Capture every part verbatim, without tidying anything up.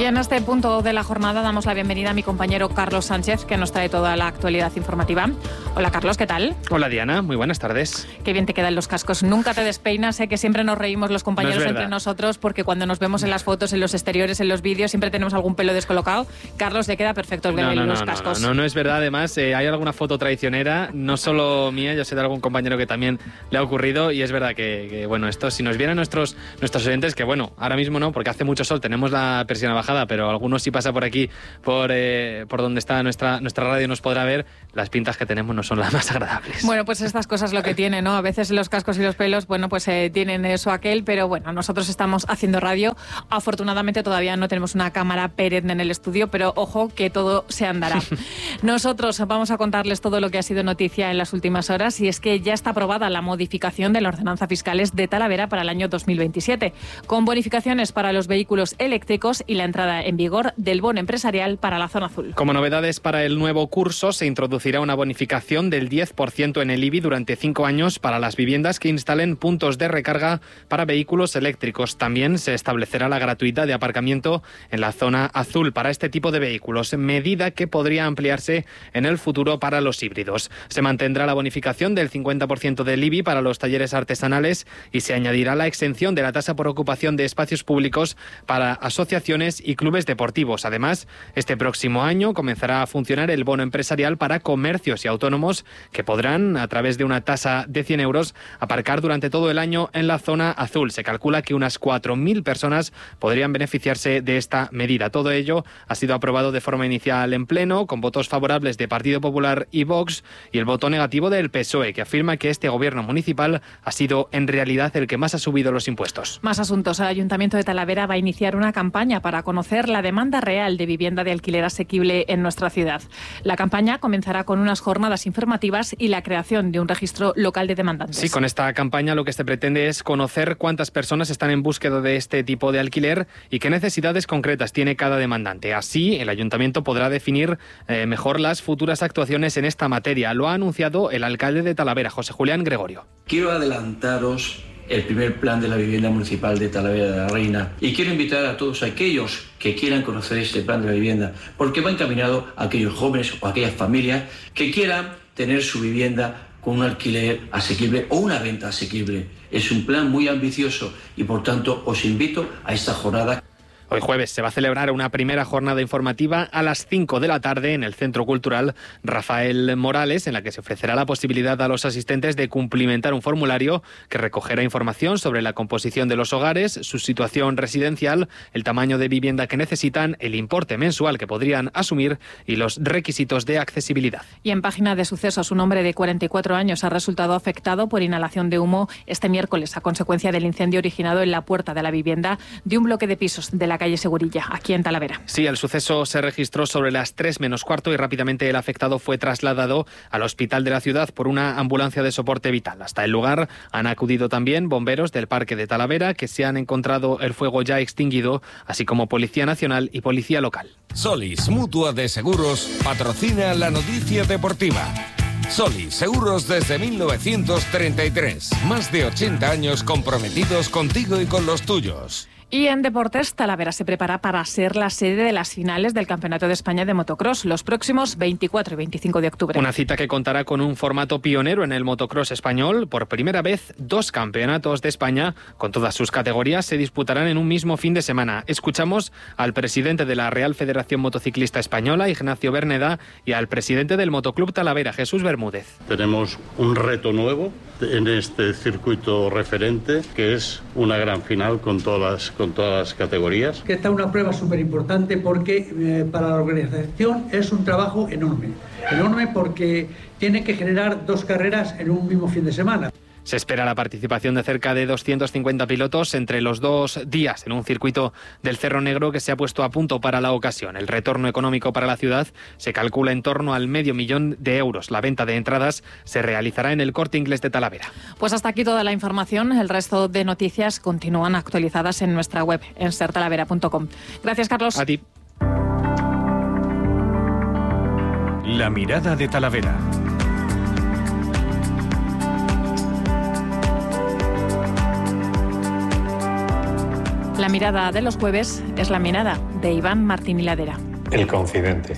en este punto de la jornada damos la bienvenida a mi compañero Carlos Sánchez, que nos trae toda la actualidad informativa. Hola Carlos, ¿qué tal? Hola Diana, muy buenas tardes. Qué bien te quedan los cascos, nunca te despeinas, ¿eh? Que siempre nos reímos los compañeros no entre nosotros, porque cuando nos vemos en las fotos, en los exteriores, en los vídeos, siempre tenemos algún pelo descolocado. Carlos, le queda perfecto el no, no, los no, cascos. No, no, no es verdad, además eh, hay alguna foto traicionera, no solo mía, yo sé de algún compañero que también le ha ocurrido, y es verdad que, que bueno, esto, si nos vieran nuestros, nuestros oyentes, que bueno, ahora mismo no, porque hace mucho sol, tenemos la persiana bajada, pero algunos si pasa por aquí, por, eh, por donde está nuestra, nuestra radio, nos podrá ver, las pintas que tenemos no son las más agradables. Bueno, pues estas cosas lo que tiene, ¿no? A veces los cascos y los pelos, bueno, pues eh, tienen eso aquel, pero bueno, nosotros estamos haciendo radio. Afortunadamente todavía no tenemos una cámara perenne en el estudio, pero ojo que todo se andará. Nosotros vamos a contarles todo lo que ha sido noticia en las últimas horas, y es que ya está aprobada la modificación de la ordenanza fiscales de Talavera para el año dos mil veintisiete, con bonificaciones para los vehículos eléctricos y la entrada en vigor del bono empresarial para la zona azul. Como novedades para el nuevo curso, se introducirá una bonificación del diez por ciento en el I B I durante cinco años para las viviendas que instalen puntos de recarga para vehículos eléctricos. También se establecerá la gratuidad de aparcamiento en la zona azul para este tipo de vehículos, medida que podría ampliarse en el futuro para los híbridos. Se mantendrá la bonificación del cincuenta por ciento del I B I para los talleres artesanales y se añadirá la exención de la tasa por ocupación de espacios públicos para asociaciones y clubes deportivos. Además, este próximo año comenzará a funcionar el bono empresarial para comercios y autónomos que podrán, a través de una tasa de cien euros, aparcar durante todo el año en la zona azul. Se calcula que unas cuatro mil personas podrían beneficiarse de esta medida. Todo ello ha sido aprobado de forma inicial en pleno, con votos favorables de Partido Popular y Vox, y el voto negativo del P S O E, que afirma que este gobierno municipal ha sido en realidad el que más ha subido los impuestos. Más asuntos. El Ayuntamiento de Talavera va a iniciar una campaña para conocer la demanda real de vivienda de alquiler asequible en nuestra ciudad. La campaña comenzará con unas jornadas informativas y la creación de un registro local de demandantes. Sí, con esta campaña lo que se pretende es conocer cuántas personas están en búsqueda de este tipo de alquiler y qué necesidades concretas tiene cada demandante. Así, el Ayuntamiento podrá definir eh, mejor las futuras actuaciones en esta materia. Lo ha anunciado el alcalde de Talavera, José Julián Gregorio. Quiero adelantaros el primer plan de la vivienda municipal de Talavera de la Reina, y quiero invitar a todos aquellos que quieran conocer este plan de la vivienda, porque va encaminado a aquellos jóvenes o a aquellas familias que quieran tener su vivienda con un alquiler asequible o una venta asequible. Es un plan muy ambicioso y por tanto os invito a esta jornada. Hoy jueves se va a celebrar una primera jornada informativa a las cinco de la tarde en el Centro Cultural Rafael Morales, en la que se ofrecerá la posibilidad a los asistentes de cumplimentar un formulario que recogerá información sobre la composición de los hogares, su situación residencial, el tamaño de vivienda que necesitan, el importe mensual que podrían asumir y los requisitos de accesibilidad. Y en página de sucesos, un hombre de cuarenta y cuatro años ha resultado afectado por inhalación de humo este miércoles a consecuencia del incendio originado en la puerta de la vivienda de un bloque de pisos de la calle Segurilla, aquí en Talavera. Sí, el suceso se registró sobre las tres menos cuarto y rápidamente el afectado fue trasladado al hospital de la ciudad por una ambulancia de soporte vital. Hasta el lugar han acudido también bomberos del Parque de Talavera, que se han encontrado el fuego ya extinguido, así como Policía Nacional y Policía Local. Solis, Mutua de Seguros, patrocina la noticia deportiva. Solis, seguros desde mil novecientos treinta y tres. Más de ochenta años comprometidos contigo y con los tuyos. Y en deportes, Talavera se prepara para ser la sede de las finales del Campeonato de España de Motocross los próximos veinticuatro y veinticinco de octubre. Una cita que contará con un formato pionero en el motocross español. Por primera vez, dos campeonatos de España con todas sus categorías se disputarán en un mismo fin de semana. Escuchamos al presidente de la Real Federación Motociclista Española, Ignacio Berneda, y al presidente del Motoclub Talavera, Jesús Bermúdez. Tenemos un reto nuevo en este circuito referente, que es una gran final con todas, con todas las categorías. Que esta es una prueba súper importante porque eh, para la organización es un trabajo enorme, enorme porque tiene que generar dos carreras en un mismo fin de semana. Se espera la participación de cerca de doscientos cincuenta pilotos entre los dos días en un circuito del Cerro Negro que se ha puesto a punto para la ocasión. El retorno económico para la ciudad se calcula en torno al medio millón de euros. La venta de entradas se realizará en el Corte Inglés de Talavera. Pues hasta aquí toda la información. El resto de noticias continúan actualizadas en nuestra web, en ser talavera punto com. Gracias, Carlos. A ti. La mirada de Talavera. La La mirada de los jueves es la mirada de Iván Martín Hiladera. El confidente.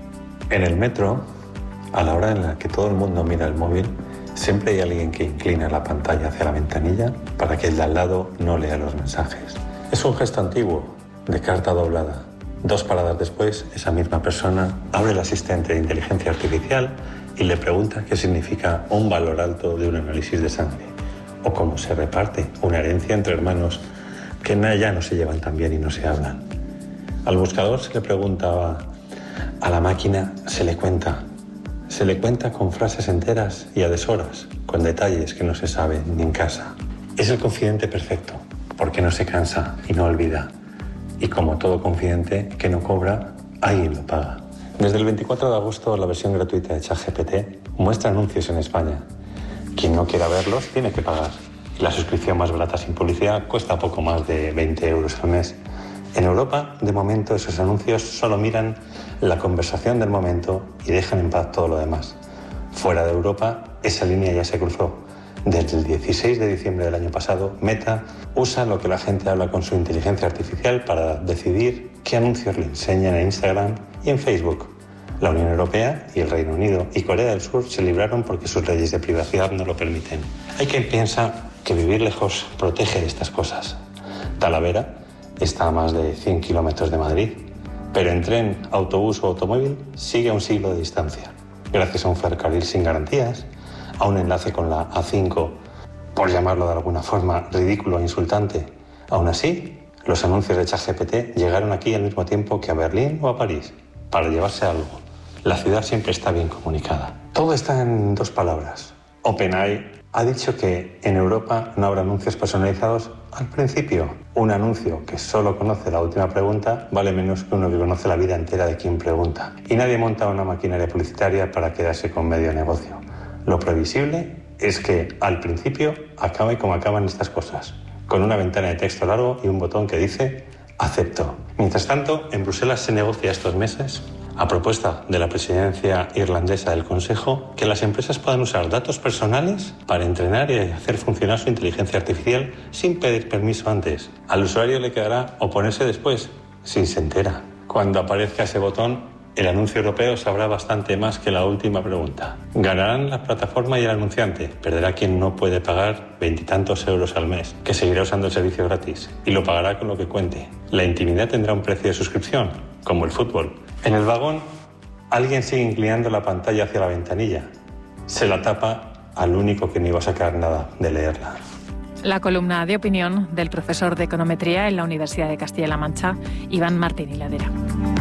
En el metro, a la hora en la que todo el mundo mira el móvil, siempre hay alguien que inclina la pantalla hacia la ventanilla para que el de al lado no lea los mensajes. Es un gesto antiguo, de carta doblada. Dos paradas después, esa misma persona abre el asistente de inteligencia artificial y le pregunta qué significa un valor alto de un análisis de sangre, o cómo se reparte una herencia entre hermanos que ya no se llevan tan bien y no se hablan. Al buscador se le preguntaba, a la máquina se le cuenta. Se le cuenta con frases enteras y a deshoras, con detalles que no se saben ni en casa. Es el confidente perfecto, porque no se cansa y no olvida. Y como todo confidente que no cobra, alguien lo paga. Desde el veinticuatro de agosto, la versión gratuita de ChatGPT muestra anuncios en España. Quien no quiera verlos tiene que pagar. Y la suscripción más barata sin publicidad cuesta poco más de veinte euros al mes. En Europa, de momento, esos anuncios solo miran la conversación del momento y dejan en paz todo lo demás. Fuera de Europa, esa línea ya se cruzó. Desde el dieciséis de diciembre del año pasado, Meta usa lo que la gente habla con su inteligencia artificial para decidir qué anuncios le enseñan en Instagram y en Facebook. La Unión Europea y el Reino Unido y Corea del Sur se libraron porque sus leyes de privacidad no lo permiten. Hay quien piensa que vivir lejos protege de estas cosas. Talavera está a más de cien kilómetros de Madrid, pero en tren, autobús o automóvil sigue a un siglo de distancia, gracias a un ferrocarril sin garantías, a un enlace con la A cinco, por llamarlo de alguna forma ridículo e insultante. Aún así, los anuncios de ChatGPT llegaron aquí al mismo tiempo que a Berlín o a París, para llevarse algo. La ciudad siempre está bien comunicada. Todo está en dos palabras. OpenAI ha dicho que en Europa no habrá anuncios personalizados al principio. Un anuncio que solo conoce la última pregunta vale menos que uno que conoce la vida entera de quien pregunta. Y nadie monta una maquinaria publicitaria para quedarse con medio negocio. Lo previsible es que al principio acabe como acaban estas cosas, con una ventana de texto largo y un botón que dice acepto. Mientras tanto, en Bruselas se negocia estos meses, a propuesta de la presidencia irlandesa del Consejo, que las empresas puedan usar datos personales para entrenar y hacer funcionar su inteligencia artificial sin pedir permiso antes. Al usuario le quedará oponerse después, si se entera. Cuando aparezca ese botón, el anuncio europeo sabrá bastante más que la última pregunta. Ganarán la plataforma y el anunciante. Perderá quien no puede pagar veintitantos euros al mes, que seguirá usando el servicio gratis y lo pagará con lo que cuente. La intimidad tendrá un precio de suscripción, como el fútbol. En el vagón, alguien sigue inclinando la pantalla hacia la ventanilla. Se la tapa al único que no iba a sacar nada de leerla. La columna de opinión del profesor de econometría en la Universidad de Castilla-La Mancha, Iván Martín Hiladera.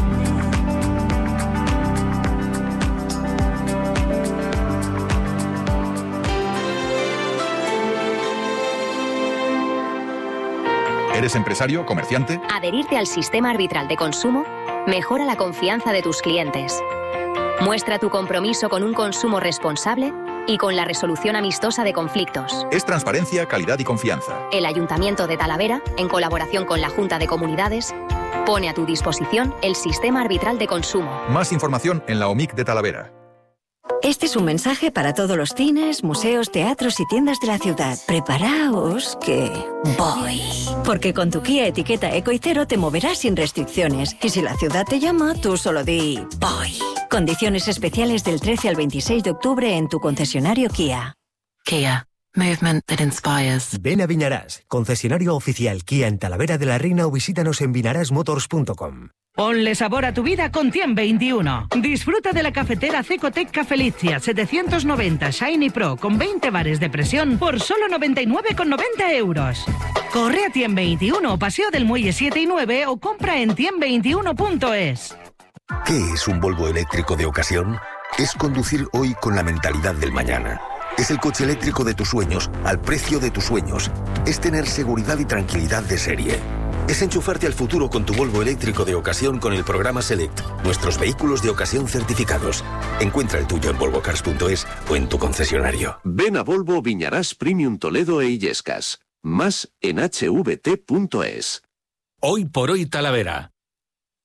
¿Eres empresario, comerciante? Adherirte al sistema arbitral de consumo mejora la confianza de tus clientes. Muestra tu compromiso con un consumo responsable y con la resolución amistosa de conflictos. Es transparencia, calidad y confianza. El Ayuntamiento de Talavera, en colaboración con la Junta de Comunidades, pone a tu disposición el sistema arbitral de consumo. Más información en la O M I C de Talavera. Este es un mensaje para todos los cines, museos, teatros y tiendas de la ciudad. Preparaos que voy. Porque con tu Kia etiqueta Eco y Cero te moverás sin restricciones. Y si la ciudad te llama, tú solo di voy. Condiciones especiales del trece al veintiséis de octubre en tu concesionario Kia. Kia. Movement that inspires. Ven a Vinarás, concesionario oficial Kia en Talavera de la Reina o visítanos en vinarás motors punto com. Ponle sabor a tu vida con Tiem veintiuno. Disfruta de la cafetera Cecotec Cafelicia setecientos noventa Shiny Pro con veinte bares de presión por solo noventa y nueve con noventa euros. Corre a Tiem veintiuno, Paseo del Muelle siete y nueve o compra en tiem veintiuno punto es. ¿Qué es un Volvo eléctrico de ocasión? Es conducir hoy con la mentalidad del mañana. Es el coche eléctrico de tus sueños, al precio de tus sueños. Es tener seguridad y tranquilidad de serie. Es enchufarte al futuro con tu Volvo eléctrico de ocasión con el programa Select. Nuestros vehículos de ocasión certificados. Encuentra el tuyo en volvo cars punto es o en tu concesionario. Ven a Volvo Viñarás Premium Toledo e Illescas. Más en h v t punto es. Hoy por hoy Talavera.